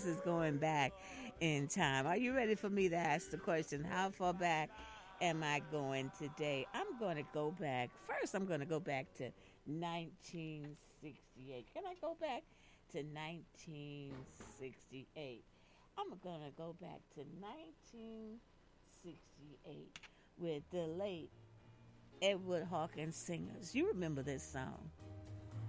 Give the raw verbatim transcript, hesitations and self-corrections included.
is going back in time. Are you ready for me to ask the question? How far back am I going today? I'm going to go back. First, I'm going to go back to nineteen sixty-eight. Can I go back to nineteen sixty-eight? I'm going to go back to nineteen sixty-eight with the late Edward Hawkins Singers. You remember this song?